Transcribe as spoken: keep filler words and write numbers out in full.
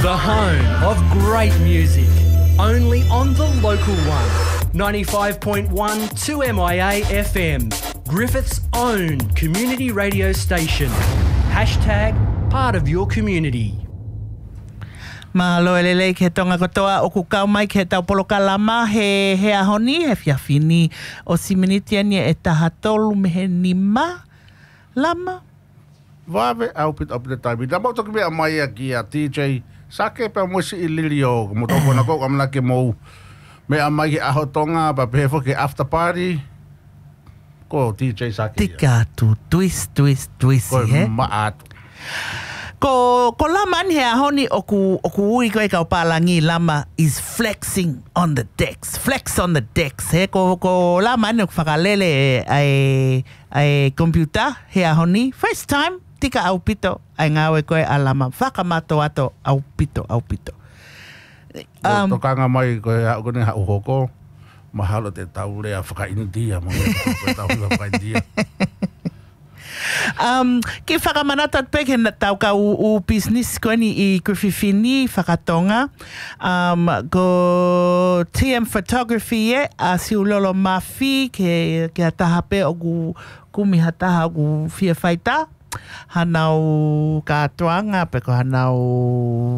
The home of great music. Only on the local one. ninety-five point one two M I A F M. Griffith's own community radio station. Hashtag part of your community. Mahalo elele ke tonga kotoa o kukau mai ke tau poloka lama he, he ahoni he fiafini o siminiti ania e taha tolu me he nima lama. Vave au pit up the time. Da moto ke mai aki a T J sake pa mo si ililio mo to kona ko amla ke mo me amai ke aho tonga pa pe fo ke after party ko T J sake. Tika tu twist twist twist ko he. maat. Ko ko lama he ahoni o ku o ku ui koe kau palangi lama is flexing on the decks. Flex on the decks. He ko ko lama ne whakalele ai ai computer he ahoni first time tika au pito ai ngawe koe alama whakamato ato au pito au pito. Um, to kanga mai ko ha ko ne ha uhoko mahalo te tau le a whakaindia mo ko tau le whakaindia. Um, ke whakamanatat peke na tau ka u, u business ko ni i Griffithini whakatonga. Um, ko T M Photography e a siulolo mafi ke, ke atahape o ku kumihataha o ku fia whaita. Hanau ka tuanga pe ko hanau